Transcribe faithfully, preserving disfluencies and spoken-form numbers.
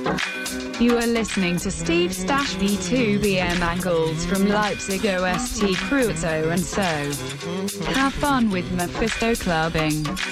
You are listening to Steve Stash V two B M Angles from Leipzig O S T Kreuzau, and so have fun with Mephisto clubbing.